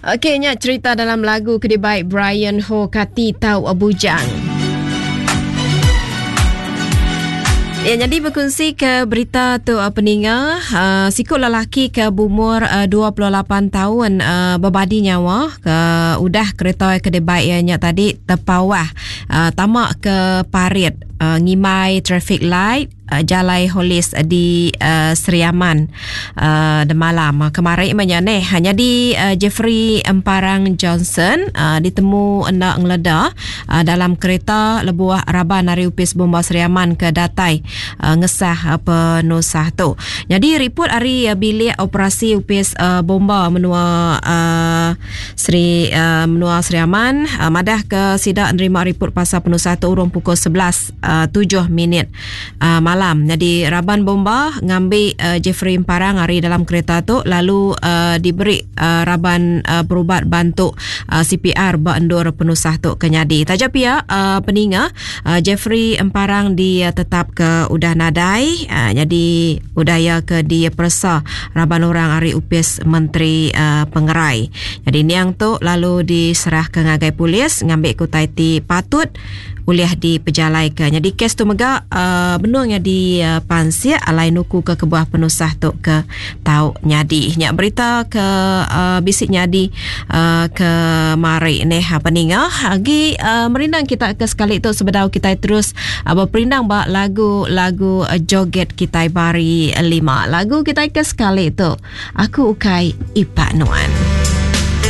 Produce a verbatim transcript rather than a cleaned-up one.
Okey, nya cerita dalam lagu Kedai Brian Ho Kati Tau Bujang. Ya, jadi berkongsi ke berita tu uh, peninga uh, sikut lelaki ke berumur uh, dua puluh lapan tahun uh, berbadi nyawa ke udah kereta kedai ianya tadi terpawah uh, tamak ke parit uh, ngimai traffic light uh, Jalai Holis di uh, Seriaman uh, de malam kemarin menyane hanya di uh, Jeffrey Emparang Johnson uh, ditemu hendak ngeleda uh, dalam kereta lebuah Raban dari Upis Bomba Seriaman ke Datai uh, ngesah uh, penusah tu. Jadi report hari uh, bilik operasi Upis uh, Bomba menua uh, Seri uh, menua Seriaman uh, madah ke sidak nerima report pasal penusah tu urung pukul sebelas tujuh minit uh, malam. Jadi Raban Bomba ngambil uh, Jeffrey Emparang hari dalam kereta tu lalu uh, diberi uh, Raban uh, berubat bantu uh, C P R bandur penusah tu kenyadi. Tajap pia uh, peninga uh, Jeffrey Emparang dia tetap ke udah nadai uh, jadi udaya ke dia persa Raban orang hari Upis Menteri uh, Pengerai. Jadi niang tu lalu diserah ke ngagai polis ngambil kutai ti patut uliah di pejalai ke. Jadi kes tu mega uh, benungnya di uh, pansia alai nuku ke kebuah penusah tu ke tau nyadi. Nyak berita ke uh, bisik nyadi uh, ke mari ni ha peninga lagi uh, merindang kita ke sekali tu sebedau kita terus uh, berperindang ba lagu-lagu uh, joget kita bari lima. Lagu kita ke sekali tu aku ukai Ipak Nuan.